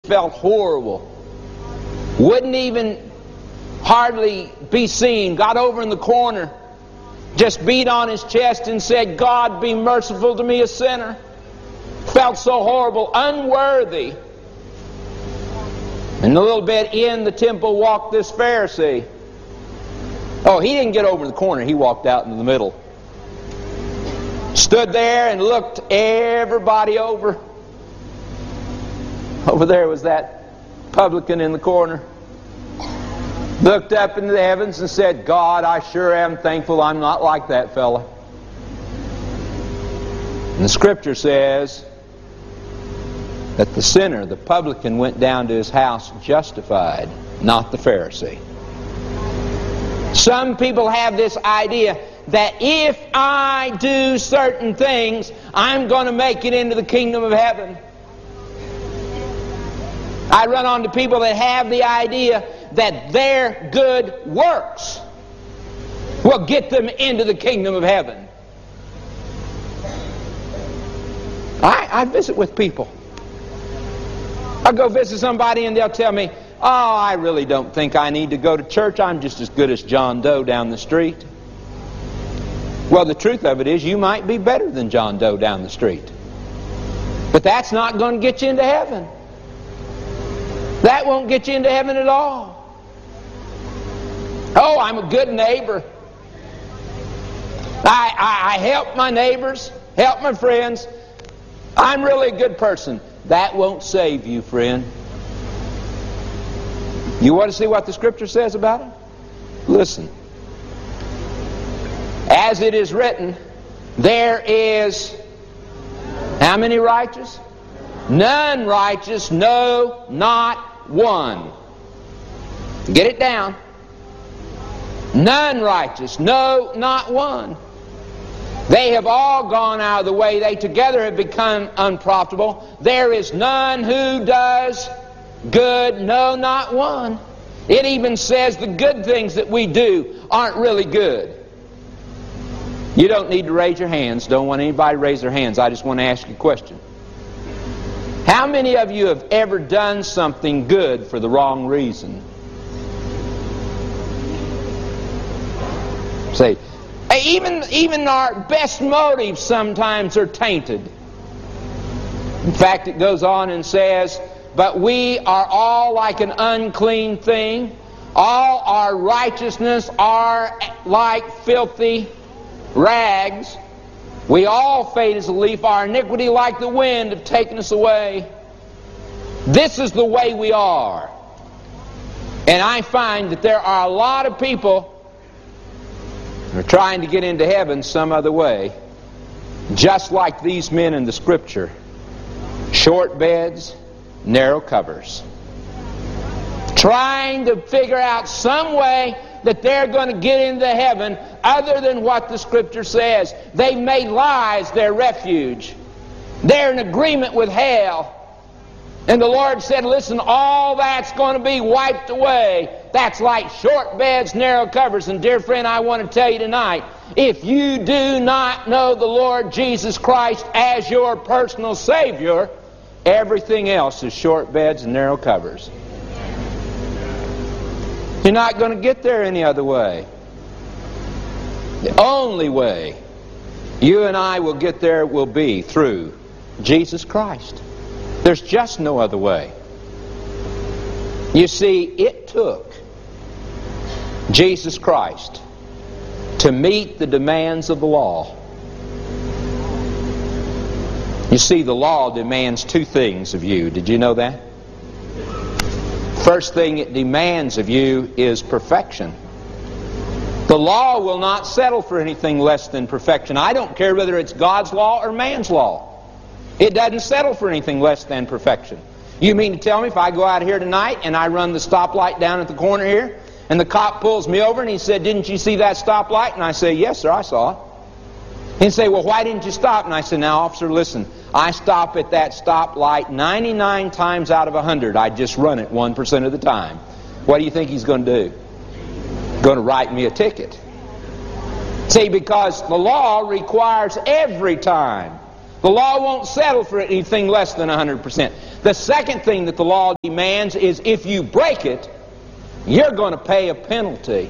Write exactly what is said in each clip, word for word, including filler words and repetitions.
felt horrible. Wouldn't even hardly be seen. Got over in the corner, just beat on his chest and said, God, be merciful to me, a sinner. Felt so horrible, unworthy. And a little bit in the temple walked this Pharisee. Oh, he didn't get over in the corner. He walked out into the middle. Stood there and looked everybody over. Over there was that publican in the corner. Looked up into the heavens and said, God, I sure am thankful I'm not like that fella. And the Scripture says that the sinner, the publican, went down to his house justified, not the Pharisee. Some people have this idea that if I do certain things, I'm going to make it into the kingdom of heaven. I run onto people that have the idea that their good works will get them into the kingdom of heaven. I, I visit with people. I'll go visit somebody and they'll tell me, oh, I really don't think I need to go to church. I'm just as good as John Doe down the street. Well, the truth of it is you might be better than John Doe down the street. But that's not going to get you into heaven. That won't get you into heaven at all. Oh, I'm a good neighbor. I, I, I help my neighbors, help my friends. I'm really a good person. That won't save you, friend. You want to see what the Scripture says about it? Listen. As it is written, there is how many righteous? None righteous, no, not one. Get it down. None righteous, no, not one. They have all gone out of the way. They together have become unprofitable. There is none who does good, no, not one. It even says the good things that we do aren't really good. You don't need to raise your hands. Don't want anybody to raise their hands. I just want to ask you a question. How many of you have ever done something good for the wrong reason? Say, even, even our best motives sometimes are tainted. In fact, it goes on and says, but we are all like an unclean thing. All our righteousness are like filthy rags. We all fade as a leaf. Our iniquity like the wind have taken us away. This is the way we are. And I find that there are a lot of people who are trying to get into heaven some other way, just like these men in the Scripture. Short beds, narrow covers. Trying to figure out some way that they're going to get into heaven other than what the Scripture says. They made lies their refuge. They're in agreement with hell. And the Lord said, listen, all that's going to be wiped away. That's like short beds, narrow covers. And dear friend, I want to tell you tonight, if you do not know the Lord Jesus Christ as your personal Savior, everything else is short beds and narrow covers. You're not going to get there any other way. The only way you and I will get there will be through Jesus Christ. There's just no other way. You see, it took Jesus Christ to meet the demands of the law. You see, the law demands two things of you. Did you know that? First thing it demands of you is perfection. The law will not settle for anything less than perfection. I don't care whether it's God's law or man's law. It doesn't settle for anything less than perfection. You mean to tell me if I go out here tonight and I run the stoplight down at the corner here and the cop pulls me over and he said, didn't you see that stoplight? And I say, yes, sir, I saw it. He'd say, well, why didn't you stop? And I said, now, officer, listen, I stop at that stoplight ninety-nine times out of one hundred. I just run it one percent of the time. What do you think he's going to do? Going to write me a ticket. See, because the law requires every time The law won't settle for anything less than one hundred percent. The second thing that the law demands is if you break it, you're going to pay a penalty.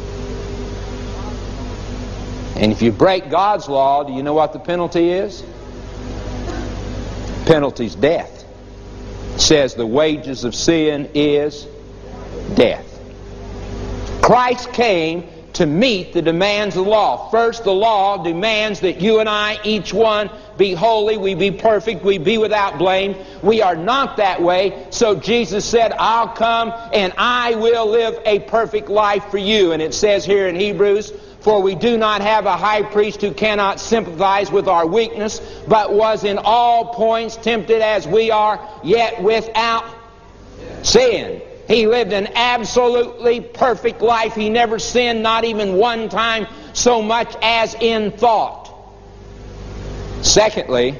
And if you break God's law, do you know what the penalty is? Penalty's death. It says the wages of sin is death. Christ came to meet the demands of the law. First, the law demands that you and I, each one, be holy, we be perfect, we be without blame. We are not that way, so Jesus said, I'll come and I will live a perfect life for you. And it says here in Hebrews, for we do not have a high priest who cannot sympathize with our weakness, but was in all points tempted as we are, yet without sin. He lived an absolutely perfect life. He never sinned, not even one time, so much as in thought. Secondly,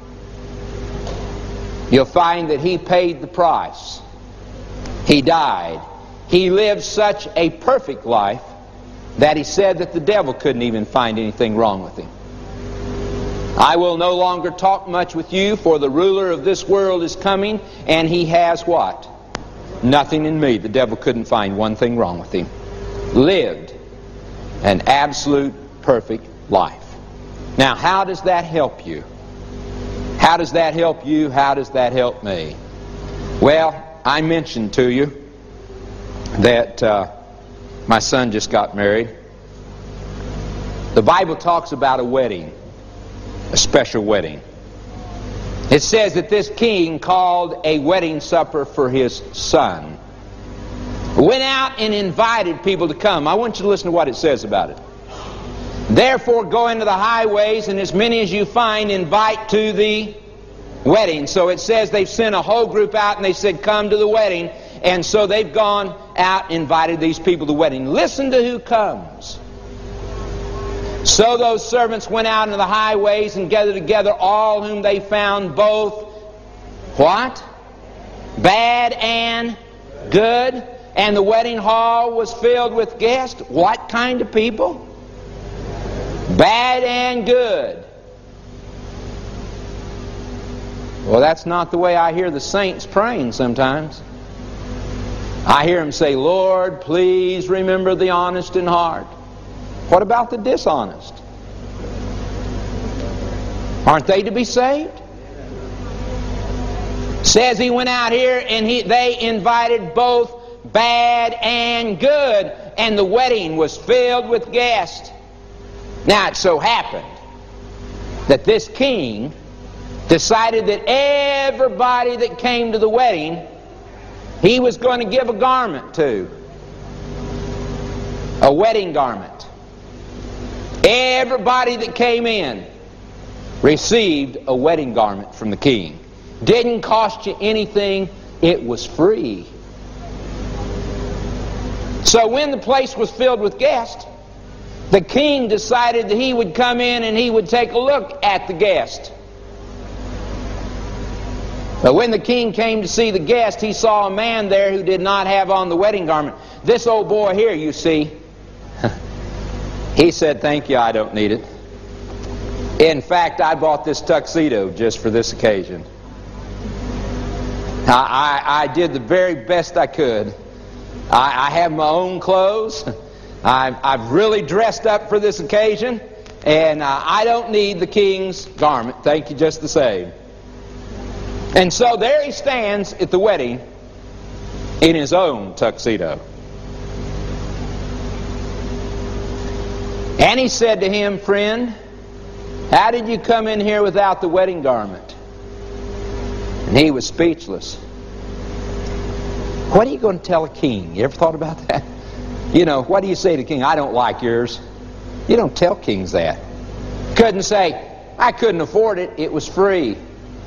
you'll find that He paid the price. He died. He lived such a perfect life that He said that the devil couldn't even find anything wrong with Him. I will no longer talk much with you, for the ruler of this world is coming, and he has what? Nothing in me. The devil couldn't find one thing wrong with Him. Lived an absolute perfect life. Now, how does that help you? How does that help you? How does that help me? Well, I mentioned to you that uh, my son just got married. The Bible talks about a wedding, a special wedding. It says that this king called a wedding supper for his son. Went out and invited people to come. I want you to listen to what it says about it. Therefore go into the highways, and as many as you find, invite to the wedding. So it says they've sent a whole group out and they said, come to the wedding. And so they've gone out and invited these people to the wedding. Listen to who comes. So those servants went out into the highways and gathered together all whom they found, both what? Bad and good. And the wedding hall was filled with guests. What kind of people? Bad and good. Well, that's not the way I hear the saints praying sometimes. I hear them say, Lord, please remember the honest in heart. What about the dishonest? Aren't they to be saved? Says he went out here and he, they invited both bad and good, and the wedding was filled with guests. Now it so happened that this king decided that everybody that came to the wedding, he was going to give a garment to. A wedding garment. Everybody that came in received a wedding garment from the king. Didn't cost you anything. It was free. So when the place was filled with guests, the king decided that he would come in and he would take a look at the guest. But when the king came to see the guest, he saw a man there who did not have on the wedding garment. This old boy here, you see, he said, thank you, I don't need it. In fact, I bought this tuxedo just for this occasion. I, I, I did the very best I could. I, I have my own clothes. I've, I've really dressed up for this occasion, and uh, I don't need the king's garment. Thank you just the same. And so there he stands at the wedding in his own tuxedo. And he said to him, friend, how did you come in here without the wedding garment? And he was speechless. What are you going to tell a king? You ever thought about that? You know, what do you say to the king? I don't like yours. You don't tell kings that. Couldn't say, I couldn't afford it. It was free.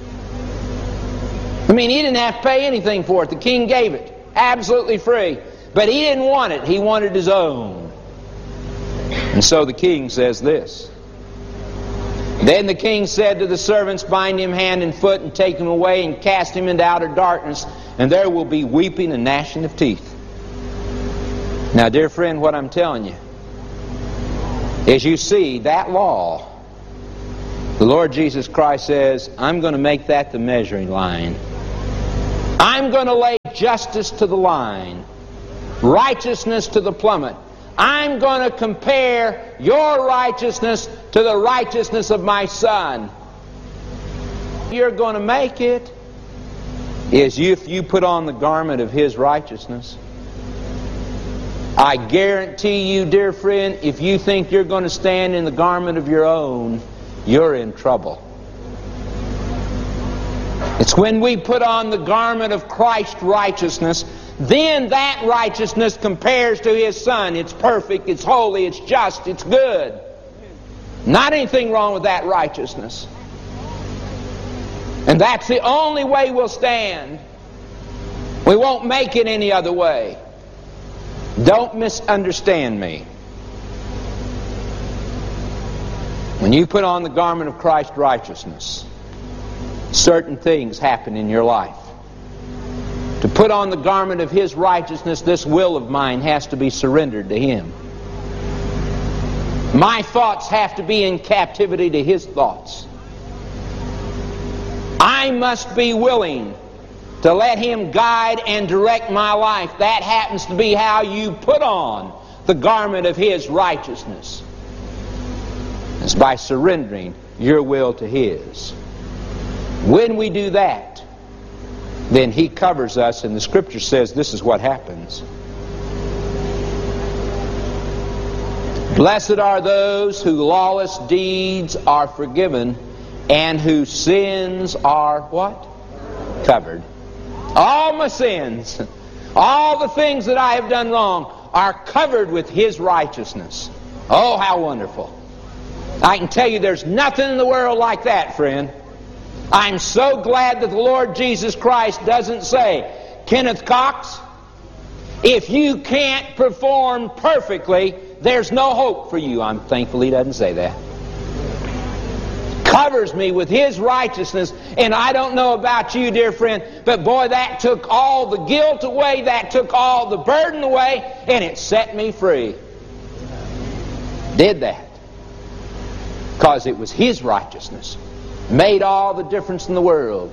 I mean, he didn't have to pay anything for it. The king gave it. Absolutely free. But he didn't want it. He wanted his own. And so the king says this. Then the king said to the servants, bind him hand and foot and take him away and cast him into outer darkness, and there will be weeping and gnashing of teeth. Now, dear friend, what I'm telling you is, you see, that law The Lord Jesus Christ says, I'm going to make that the measuring line. I'm going to lay justice to the line, righteousness to the plummet. I'm going to compare your righteousness to the righteousness of my Son. You're going to make it is if you put on the garment of His righteousness. I guarantee you, dear friend, if you think you're going to stand in the garment of your own, you're in trouble. It's when we put on the garment of Christ's righteousness, then that righteousness compares to His Son. It's perfect, it's holy, it's just, it's good. Not anything wrong with that righteousness. And that's the only way we'll stand. We won't make it any other way. Don't misunderstand me. When you put on the garment of Christ's righteousness, certain things happen in your life. To put on the garment of His righteousness, this will of mine has to be surrendered to Him. My thoughts have to be in captivity to His thoughts. I must be willing to let Him guide and direct my life. That happens to be how you put on the garment of His righteousness. It's by surrendering your will to His. When we do that, then He covers us, and the Scripture says this is what happens. Blessed are those whose lawless deeds are forgiven, and whose sins are what? Covered. All my sins, all the things that I have done wrong are covered with His righteousness. Oh, how wonderful. I can tell you there's nothing in the world like that, friend. I'm so glad that the Lord Jesus Christ doesn't say, Kenneth Cox, if you can't perform perfectly, there's no hope for you. I'm thankful He doesn't say that. Covers me with His righteousness, and I don't know about you, dear friend, but boy, that took all the guilt away, that took all the burden away, and it set me free. Did that. Because it was His righteousness. Made all the difference in the world.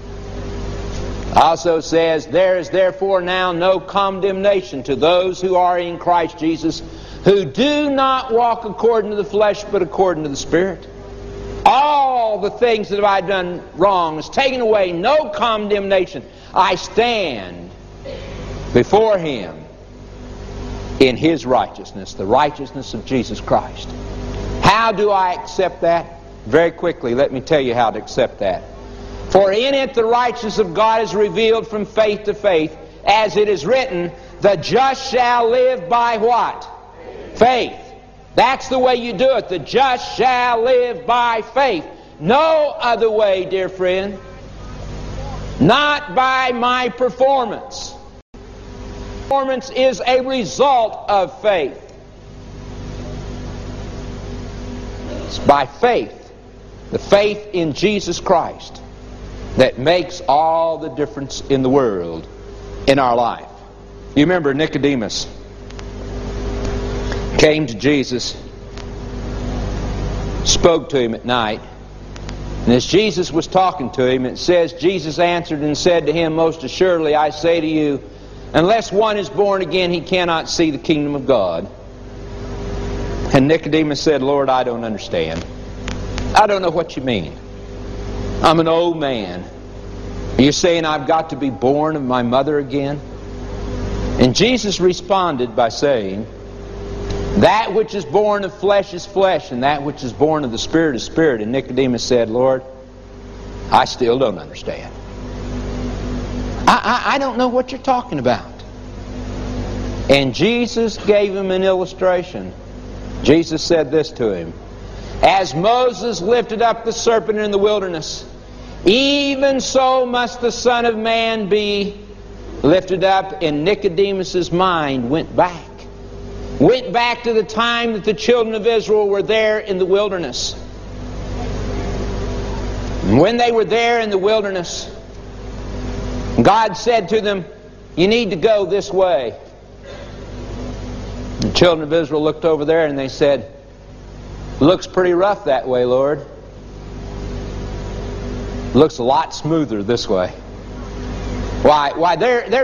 Also says, there is therefore now no condemnation to those who are in Christ Jesus, who do not walk according to the flesh, but according to the Spirit. All the things that I've done wrong is taken away. No condemnation. I stand before Him in His righteousness, the righteousness of Jesus Christ. How do I accept that? Very quickly, let me tell you how to accept that. For in it the righteousness of God is revealed from faith to faith, as it is written, the just shall live by what? Faith. That's the way you do it. The just shall live by faith. No other way, dear friend. Not by my performance. Performance is a result of faith. It's by faith. The faith in Jesus Christ that makes all the difference in the world in our life. You remember Nicodemus came to Jesus, spoke to Him at night, and as Jesus was talking to him, it says, Jesus answered and said to him, most assuredly I say to you, unless one is born again, he cannot see the kingdom of God. And Nicodemus said, Lord, I don't understand. I don't know what you mean. I'm an old man. Are you saying I've got to be born of my mother again? And Jesus responded by saying, that which is born of flesh is flesh, and that which is born of the Spirit is spirit. And Nicodemus said, Lord, I still don't understand. I, I, I don't know what you're talking about. And Jesus gave him an illustration. Jesus said this to him, as Moses lifted up the serpent in the wilderness, even so must the Son of Man be lifted up. And Nicodemus's mind went back. Went back to the time that the children of Israel were there in the wilderness. And when they were there in the wilderness, God said to them, you need to go this way. The children of Israel looked over there and they said, looks pretty rough that way, Lord. Looks a lot smoother this way. Why, why there, there's